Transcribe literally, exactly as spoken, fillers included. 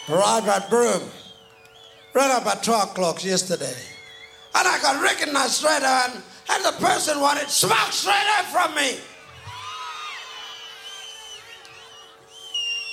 Arrived at Broome. Ran up at twelve o'clock yesterday. And I got recognized straight away, and, and the person wanted smoke straight away from me.